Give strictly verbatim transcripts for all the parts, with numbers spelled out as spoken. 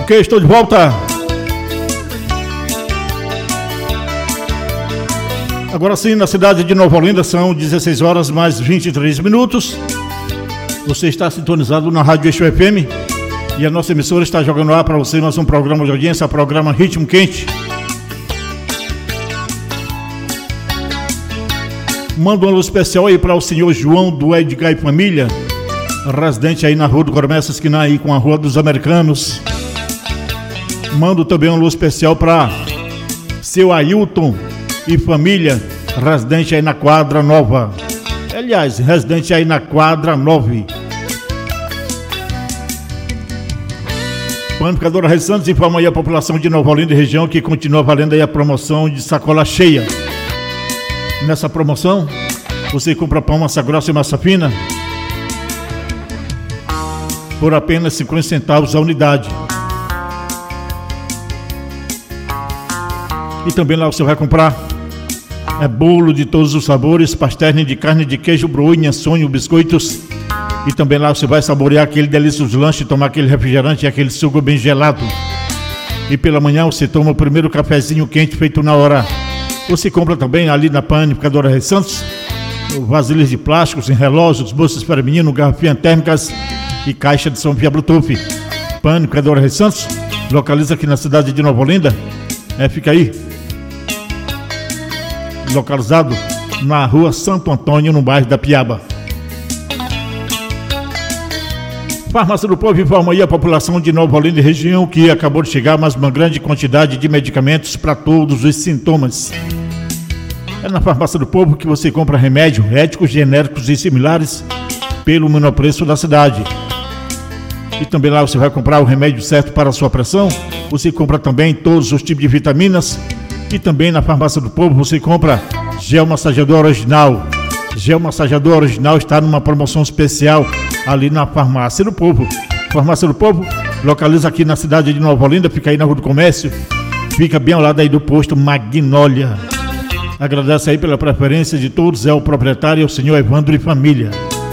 Ok, estou de volta. Agora sim, na cidade de Nova Olinda são dezesseis horas mais vinte e três minutos. Você está sintonizado na Rádio Eixo F M e a nossa emissora está jogando ar para você mais um programa de audiência, programa Ritmo Quente. Manda um alô especial aí para o senhor João do Edgar e Família, residente aí na Rua do Comércio, esquina aí com a Rua dos Americanos. Mando também um alô especial para seu Ailton e família, residente aí na Quadra Nova. Aliás, residente aí na Quadra nove. Panificadora Reis Santos informa aí a população de Nova Olinda e região que continua valendo aí a promoção de sacola cheia. Nessa promoção, você compra pão, massa grossa e massa fina por apenas cinquenta centavos a unidade. E também lá você vai comprar é bolo de todos os sabores, pastéis de carne, de queijo, broinha, sonho, biscoitos. E também lá você vai saborear aquele delicioso lanche, tomar aquele refrigerante e aquele suco bem gelado. E pela manhã você toma o primeiro cafezinho quente feito na hora. Você compra também ali na Panificadora Reis Santos vasilhas de plásticos, em relógios, bolsas para menino, garrafinhas térmicas e caixa de som via Bluetooth. Panificadora Reis Santos localiza aqui na cidade de Nova Olinda. É, fica aí localizado na Rua Santo Antônio, no bairro da Piaba. Farmácia do Povo informa aí a população de Nova Olinda e região que acabou de chegar mais uma grande quantidade de medicamentos para todos os sintomas. É na Farmácia do Povo que você compra remédios éticos, genéricos e similares pelo menor preço da cidade. E também lá você vai comprar o remédio certo para a sua pressão. Você compra também todos os tipos de vitaminas. E também na Farmácia do Povo você compra gel massageador original. Gel massageador original está numa promoção especial ali na Farmácia do Povo. Farmácia do Povo localiza aqui na cidade de Nova Olinda, fica aí na Rua do Comércio, fica bem ao lado aí do posto Magnólia. Agradece aí pela preferência de todos, é o proprietário, é o senhor Evandro e família.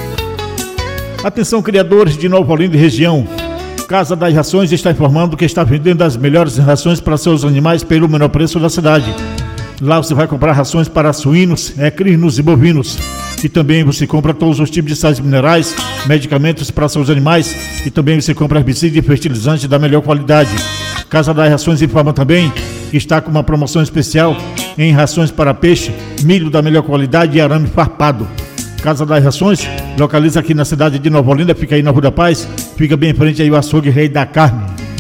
Atenção, criadores de Nova Olinda e região. Casa das Rações está informando que está vendendo as melhores rações para seus animais pelo menor preço da cidade. Lá você vai comprar rações para suínos, equinos e bovinos. E também você compra todos os tipos de sais minerais, medicamentos para seus animais. E também você compra herbicida e fertilizante da melhor qualidade. Casa das Rações informa também que está com uma promoção especial em rações para peixe, milho da melhor qualidade e arame farpado. Casa das Rações localiza aqui na cidade de Nova Olinda, fica aí na Rua da Paz, fica bem em frente aí o açougue Rei da Carne.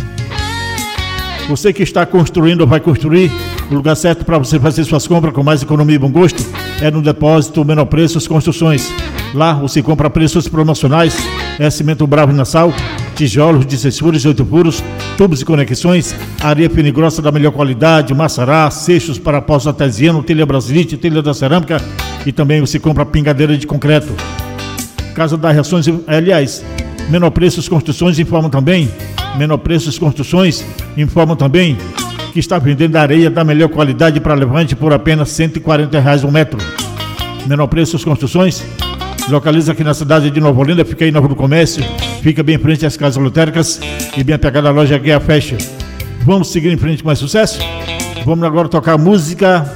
Você que está construindo ou vai construir, o lugar certo para você fazer suas compras com mais economia e bom gosto é no Depósito Menor Preços Construções. Lá você compra preços promocionais, é cimento bravo e Nassau, tijolos de seis furos e oito furos, tubos e conexões, areia fina e grossa da melhor qualidade, maçará, seixos para poço artesiano, telha brasilite, telha da cerâmica e também você compra pingadeira de concreto. Casa das Rações, aliás, Menor Preços Construções informam também, Menor Preços Construções informam também que está vendendo areia da melhor qualidade para levante por apenas cento e quarenta reais um metro. Menor Preços Construções localiza aqui na cidade de Nova Olinda, fica aí na Rua do Comércio, fica bem em frente às casas lotéricas e bem apegada à loja Guia Fashion. Vamos seguir em frente com mais sucesso? Vamos agora tocar a música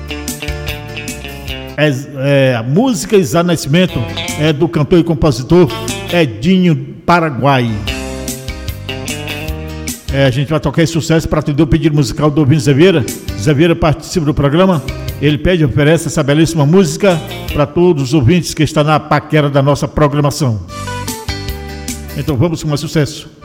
é, é, a música Isá Nascimento, é do cantor e compositor Edinho Paraguai. É, a gente vai tocar esse sucesso para atender o pedido musical do ouvinte Zé Vieira. Zé Vieira participa do programa. Ele pede e oferece essa belíssima música para todos os ouvintes que estão na paquera da nossa programação. Então vamos com mais sucesso.